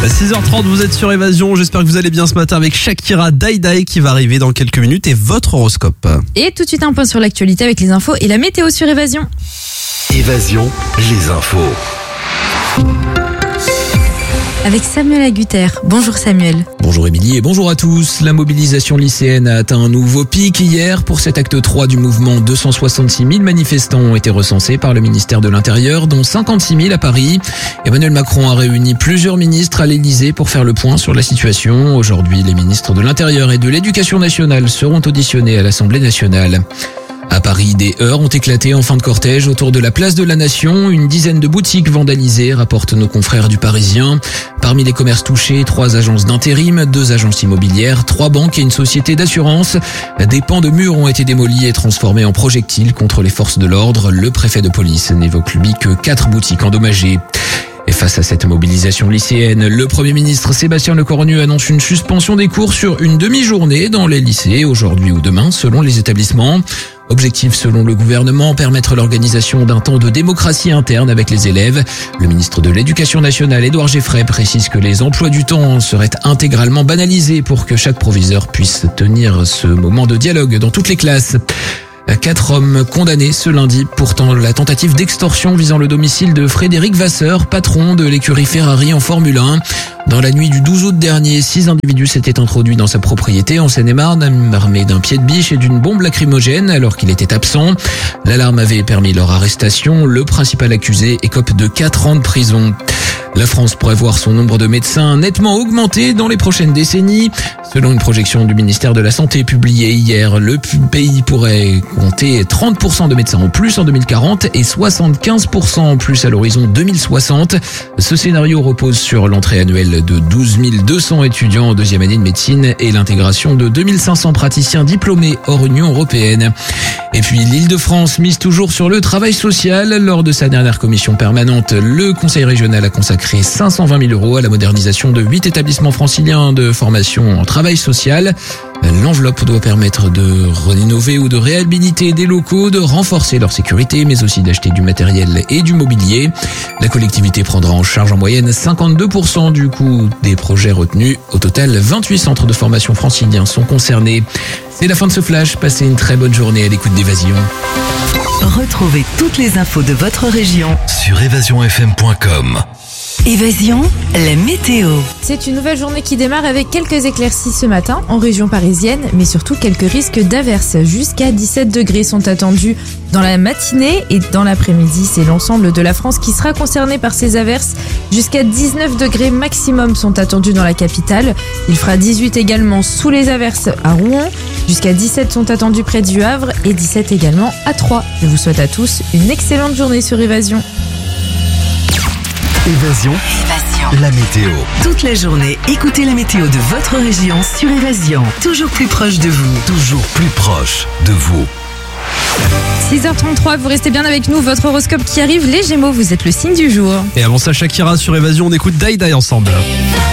6h30, vous êtes sur Évasion. J'espère que vous allez bien ce matin avec Shakira Dai qui va arriver dans quelques minutes et votre horoscope. Et tout de suite un point sur l'actualité avec les infos et la météo sur Évasion. Évasion, les infos. Avec Samuel Agutter. Bonjour Samuel. Bonjour Émilie et bonjour à tous. La mobilisation lycéenne a atteint un nouveau pic hier. Pour cet acte 3 du mouvement, 266 000 manifestants ont été recensés par le ministère de l'Intérieur, dont 56 000 à Paris. Emmanuel Macron a réuni plusieurs ministres à l'Elysée pour faire le point sur la situation. Aujourd'hui, les ministres de l'Intérieur et de l'Éducation nationale seront auditionnés à l'Assemblée nationale. À Paris, des heurts ont éclaté en fin de cortège autour de la place de la Nation. Une dizaine de boutiques vandalisées, rapportent nos confrères du Parisien. Parmi les commerces touchés, 3 agences d'intérim, 2 agences immobilières, 3 banques et une société d'assurance. Des pans de murs ont été démolis et transformés en projectiles contre les forces de l'ordre. Le préfet de police n'évoque lui que 4 boutiques endommagées. Et face à cette mobilisation lycéenne, le Premier ministre Sébastien Lecornu annonce une suspension des cours sur une demi-journée dans les lycées, aujourd'hui ou demain, selon les établissements. Objectif, selon le gouvernement, permettre l'organisation d'un temps de démocratie interne avec les élèves. Le ministre de l'Éducation nationale, Édouard Geffray, précise que les emplois du temps seraient intégralement banalisés pour que chaque proviseur puisse tenir ce moment de dialogue dans toutes les classes. 4 hommes condamnés ce lundi pour la tentative d'extorsion visant le domicile de Frédéric Vasseur, patron de l'écurie Ferrari en Formule 1. Dans la nuit du 12 août dernier, 6 individus s'étaient introduits dans sa propriété en Seine-et-Marne, armés d'un pied de biche et d'une bombe lacrymogène alors qu'il était absent. L'alarme avait permis leur arrestation. Le principal accusé écope de 4 ans de prison. La France pourrait voir son nombre de médecins nettement augmenter dans les prochaines décennies. Selon une projection du ministère de la Santé publiée hier, le pays pourrait compter 30% de médecins en plus en 2040 et 75% en plus à l'horizon 2060. Ce scénario repose sur l'entrée annuelle de 12 200 étudiants en deuxième année de médecine et l'intégration de 2500 praticiens diplômés hors Union européenne. Et puis l'Île-de-France mise toujours sur le travail social. Lors de sa dernière commission permanente, le Conseil régional a consacré 520 000 € à la modernisation de 8 établissements franciliens de formation en travail social. L'enveloppe doit permettre de rénover ou de réhabiliter des locaux, de renforcer leur sécurité, mais aussi d'acheter du matériel et du mobilier. La collectivité prendra en charge en moyenne 52% du coût des projets retenus. Au total, 28 centres de formation franciliens sont concernés. C'est la fin de ce flash. Passez une très bonne journée à l'écoute d'Évasion. Retrouvez toutes les infos de votre région Sur évasionfm.com. Évasion, la météo. C'est une nouvelle journée qui démarre avec quelques éclaircies ce matin en région parisienne, mais surtout quelques risques d'averses. Jusqu'à 17 degrés sont attendus dans la matinée et dans l'après-midi. C'est l'ensemble de la France qui sera concerné par ces averses. Jusqu'à 19 degrés maximum sont attendus dans la capitale. Il fera 18 également sous les averses à Rouen. Jusqu'à 17 sont attendus près du Havre et 17 également à Troyes. Je vous souhaite à tous une excellente journée sur Évasion. Évasion, la météo. Toute la journée, écoutez la météo de votre région sur Évasion. Toujours plus proche de vous. Toujours plus proche de vous. 6h33, vous restez bien avec nous. Votre horoscope qui arrive, les Gémeaux, vous êtes le signe du jour. Et avant ça, Shakira sur Évasion, on écoute Dai ensemble.